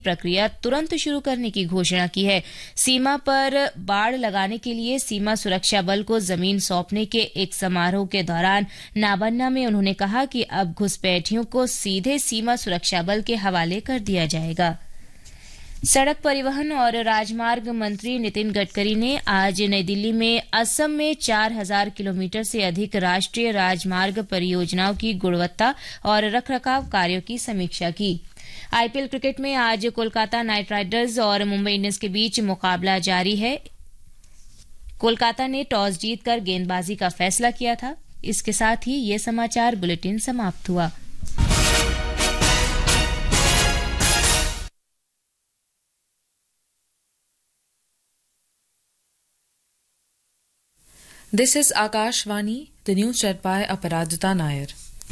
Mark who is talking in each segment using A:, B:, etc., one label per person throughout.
A: प्रक्रिया तुरंत शुरू करने की घोषणा की है। सीमा पर बाड़ लगाने के लिए सीमा सुरक्षा बल को जमीन सौंपने के एक समारोह के दौरान नाबन्ना में उन्होंने कहा कि अब घुसपैठियों को सीधे सीमा सुरक्षा बल के हवाले कर दिया जाएगा। सड़क परिवहन और राजमार्ग मंत्री नितिन गडकरी ने आज नई दिल्ली में असम में 4000 किलोमीटर से अधिक राष्ट्रीय राजमार्ग परियोजनाओं की गुणवत्ता और रखरखाव कार्यों की समीक्षा की। आईपीएल क्रिकेट में आज कोलकाता नाइट राइडर्स और मुंबई इंडियंस के बीच मुकाबला जारी है। कोलकाता ने टॉस जीतकर गेंदबाजी का फैसला किया था। इसके साथ ही ये समाचार बुलेटिन समाप्त हुआ।
B: This is Akashvani, the news read by Aparajita Nair.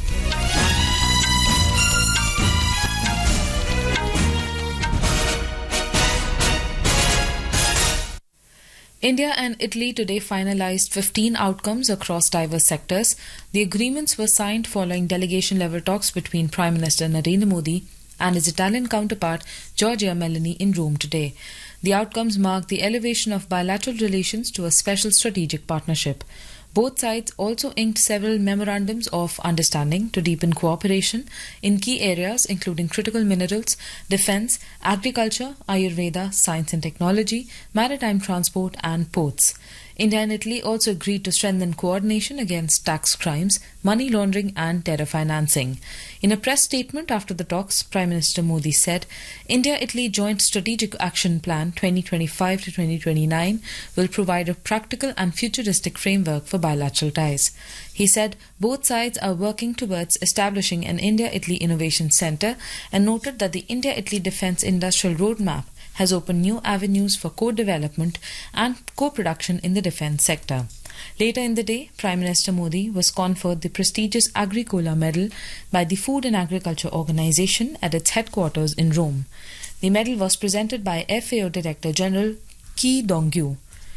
B: India and Italy today finalized 15 outcomes across diverse sectors. The agreements were signed following delegation-level talks between Prime Minister Narendra Modi and his Italian counterpart Giorgia Meloni in Rome today. The outcomes mark the elevation of bilateral relations to a special strategic partnership. Both sides also inked several memorandums of understanding to deepen cooperation in key areas including critical minerals, defence, agriculture, Ayurveda, science and technology, maritime transport and ports. India and Italy also agreed to strengthen coordination against tax crimes, money laundering and terror financing. In a press statement after the talks, Prime Minister Modi said, India-Italy Joint Strategic Action Plan 2025 to 2029 will provide a practical and futuristic framework for bilateral ties. He said both sides are working towards establishing an India-Italy Innovation Centre and noted that the India-Italy Defence Industrial Roadmap has opened new avenues for co-development and co-production in the defence sector. Later in the day, Prime Minister Modi was conferred the prestigious Agricola Medal by the Food and Agriculture Organization at its headquarters in Rome. The medal was presented by FAO Director General Ki Dongyu.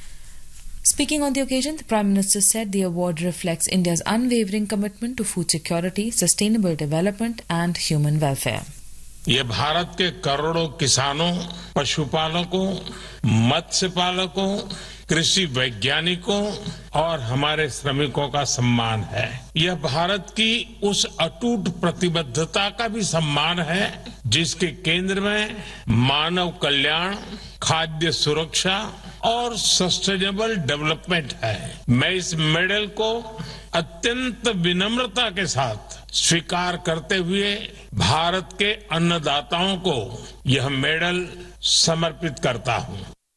B: Speaking on the occasion, the Prime Minister said the award reflects India's unwavering commitment to food security, sustainable development and human welfare.
C: ये भारत के करोड़ों किसानों, पशुपालकों, मत्स्य पालकों, कृषि वैज्ञानिकों और हमारे श्रमिकों का सम्मान है। यह भारत की उस अटूट प्रतिबद्धता का भी सम्मान है जिसके केंद्र में मानव कल्याण, खाद्य सुरक्षा और सस्टेनेबल डेवलपमेंट है। मैं इस मेडल को अत्यंत विनम्रता के साथ स्वीकार करते हुए भारत के अन्नदाताओं को यह मेडल समर्पित करता हूं।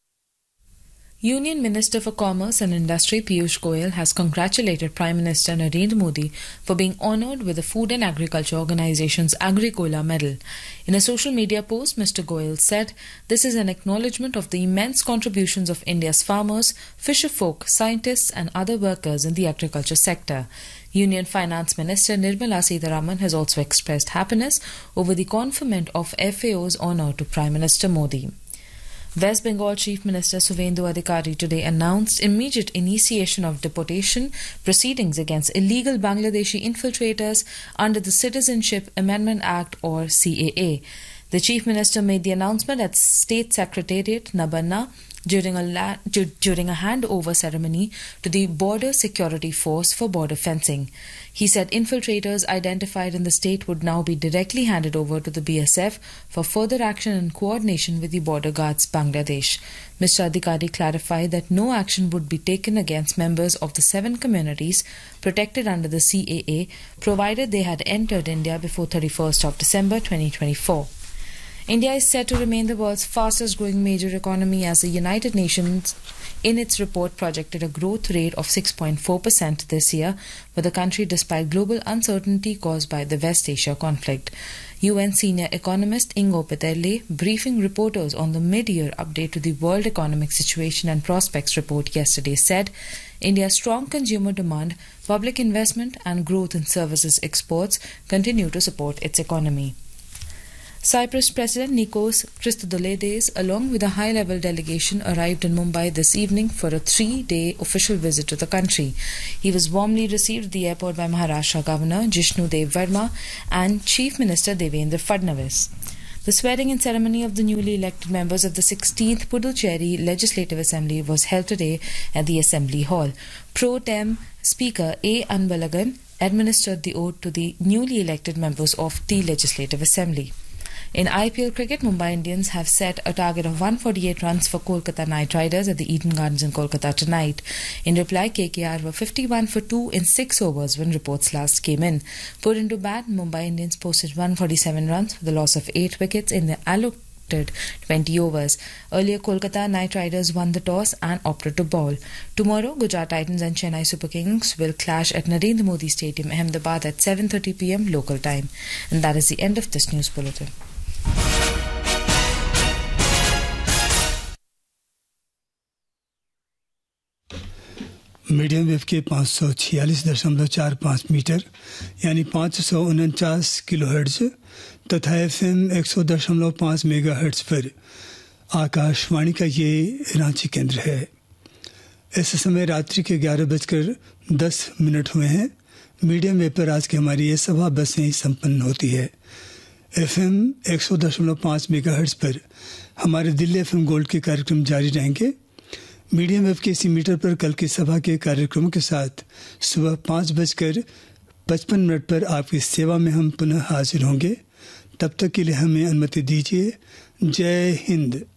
B: Union Minister for Commerce and Industry Piyush Goyal has congratulated Prime Minister Narendra Modi for being honoured with the Food and Agriculture Organization's Agricola Medal. In a social media post, Mr. Goyal said, "This is an acknowledgement of the immense contributions of India's farmers, fisherfolk, scientists and other workers in the agriculture sector." Union Finance Minister Nirmala Sitharaman has also expressed happiness over the conferment of FAO's honour to Prime Minister Modi. West Bengal Chief Minister Suvendu Adhikari today announced immediate initiation of deportation proceedings against illegal Bangladeshi infiltrators under the Citizenship Amendment Act or CAA. The Chief Minister made the announcement at State Secretariat, Nabanna, during a handover ceremony to the Border Security Force for border fencing. He said infiltrators identified in the state would now be directly handed over to the BSF for further action in coordination with the border guards Bangladesh. Mr. Adhikari clarified that no action would be taken against members of the 7 communities protected under the CAA provided they had entered India before 31st of December 2024. India is set to remain the world's fastest growing major economy as the United Nations in its report projected a growth rate of 6.4% this year for the country despite global uncertainty caused by the West Asia conflict. UN senior economist Ingo Peterle briefing reporters on the mid-year update to the World Economic Situation and Prospects report yesterday said India's strong consumer demand, public investment and growth in services exports continue to support its economy. Cyprus President Nikos Christodoulides, along with a high-level delegation, arrived in Mumbai this evening for a 3-day official visit to the country. He was warmly received at the airport by Maharashtra Governor Jishnu Dev Verma and Chief Minister Devendra Fadnavis. The swearing-in ceremony of the newly elected members of the 16th Puducherry Legislative Assembly was held today at the Assembly Hall. Pro Tem Speaker A. Anbalagan administered the oath to the newly elected members of the Legislative Assembly. In IPL cricket, Mumbai Indians have set a target of 148 runs for Kolkata Knight Riders at the Eden Gardens in Kolkata tonight. In reply, KKR were 51 for 2 in 6 overs when reports last came in. Put into bat, Mumbai Indians posted 147 runs for the loss of 8 wickets in the allocated 20 overs. Earlier, Kolkata Knight Riders won the toss and opted to bowl. Tomorrow, Gujarat Titans and Chennai Super Kings will clash at Narendra Modi Stadium, Ahmedabad at 7:30 p.m. local time. And that is the end of this news bulletin.
D: Medium wave के 546.45 metre यानी 549 kilohertz तथा FM 100.5 megahertz पर आकाशवाणी का ये रांची केंद्र है। इस समय रात्रि के 11:10 हुए हैं। मीडियम वेव पर आज की हमारी ये सभा बस यहीं संपन्न होती है। FM 100.5 मेगाहर्ट्ज पर हमारे दिल्ली FM गोल्ड के कार्यक्रम जारी रहेंगे। मीडियम वेव के इसी मीटर पर कल की सभा के कार्यक्रमों के साथ सुबह 5:55 पर आपकी सेवा में हम पुनः हाजिर होंगे। तब तक के लिए हमें अनुमति दीजिए। जय हिंद।